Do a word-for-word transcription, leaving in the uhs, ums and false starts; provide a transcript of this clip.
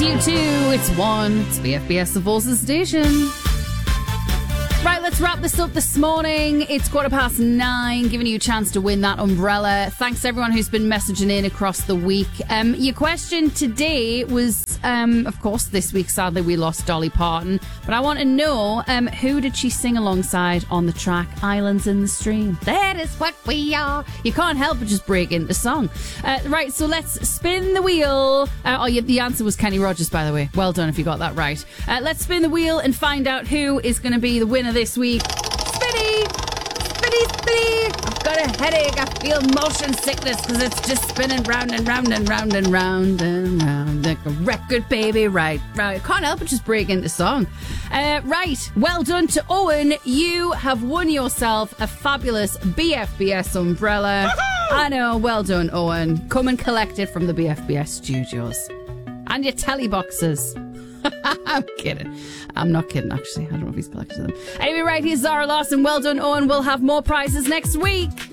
you two. It's one. It's B F B S, the Forces Station. Right, let's wrap this up this morning. It's quarter past nine, giving you a chance to win that umbrella. Thanks to everyone who's been messaging in across the week. Um, your question today was, um, of course, this week, sadly, we lost Dolly Parton. But I want to know, um, who did she sing alongside on the track Islands in the Stream? That is what we are. You can't help but just break into song. Uh, right, so let's spin the wheel. Uh, oh, yeah, the answer was Kenny Rogers, by the way. Well done if you got that right. Uh, let's spin the wheel and find out who is going to be the winner this week. Spinny! Spinny, spinny! I've got a headache. I feel motion sickness because it's just spinning round and round and round and round and round like a record, baby. Right, right. Can't help but just break into song. Uh, right, well done to Owen. You have won yourself a fabulous B F B S umbrella. Woo-hoo! I know, well done, Owen. Come and collect it from the B F B S studios. And your telly boxes. I'm kidding. I'm not kidding, actually. I don't know if he's collected them. Anyway, right, here's Zara Larson. Well done, Owen. We'll have more prizes next week.